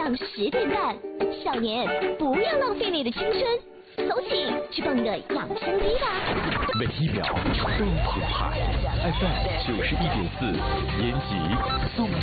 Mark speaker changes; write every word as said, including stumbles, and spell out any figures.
Speaker 1: 上十点半。少年，不要浪费你的青春，走起，去蹦个养生机吧。
Speaker 2: 每一秒都澎湃 ，F M 九十一点四，延吉送